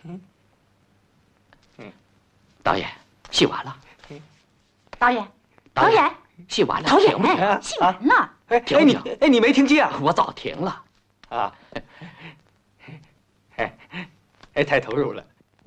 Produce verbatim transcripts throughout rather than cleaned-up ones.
嗯嗯，导演，戏完了。 导演，导演， 戏完了， 导演， 停戏完了。 哎哎你哎你没听见啊？ 我早停了。 啊，哎哎，太投入了。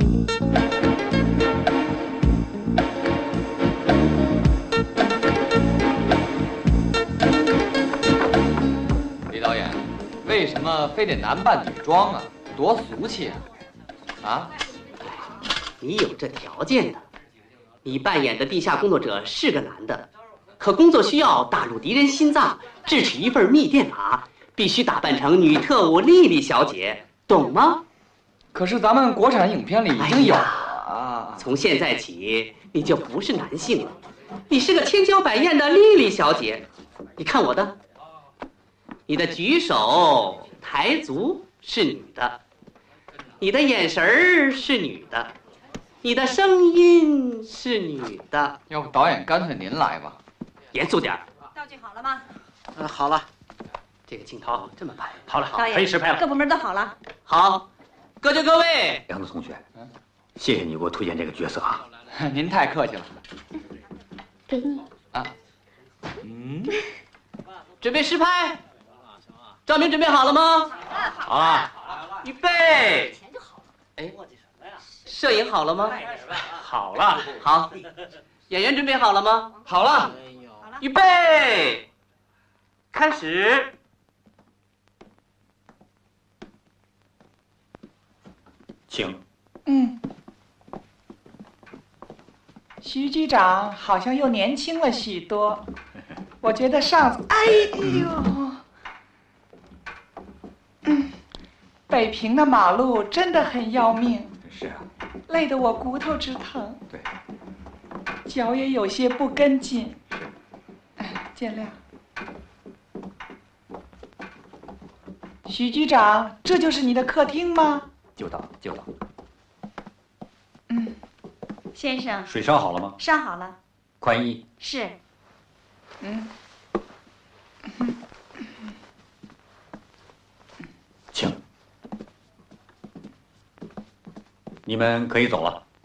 李导演，为什么非得男扮女装啊？多俗气啊！啊？ 你有这条件的，你扮演的地下工作者是个男的，可工作需要打入敌人心脏，制取一份密电码，必须打扮成女特务丽丽小姐，懂吗？ 可是咱们国产影片里已经有了啊！ 从现在起，你就不是男性了，你是个千娇百艳的丽丽小姐。你看我的，你的举手抬足是女的，你的眼神儿是女的，你的声音是女的。 要不导演干脆您来吧？ 严肃点儿。 道具好了吗？ 呃，好了，这个镜头这么拍， 好了，好， 导演可以实拍了。 各部门都好了。 好，各就各位。 梁子同学，谢谢你给我推荐这个角色啊。 您太客气了。 给你啊。嗯。 准备实拍。照明准备好了吗？ 好了。 预备。哎，摄影好了吗？ 好了。 好。演员准备好了吗？ 好了。 预备。开始。 请。 嗯。徐局长好像又年轻了许多，我觉得上次，哎呦，嗯，北平的马路真的很要命， 是啊， 累得我骨头直疼， 对， 脚也有些不跟进，哎，见谅。徐局长，这就是你的客厅吗？ 就到就到。 嗯。 先生， 水烧好了吗？ 烧好了。 宽衣。 是。 嗯。 请。你们可以走了。